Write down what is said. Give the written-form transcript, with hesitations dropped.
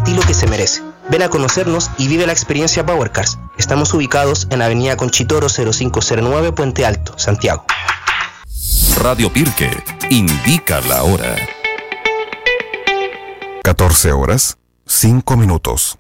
estilo que se merece. Ven a conocernos y vive la experiencia Power Cars. Estamos ubicados en Avenida Conchitoro 0509, Puente Alto, Santiago. Radio Pirque indica la hora. 14 horas, 5 minutos.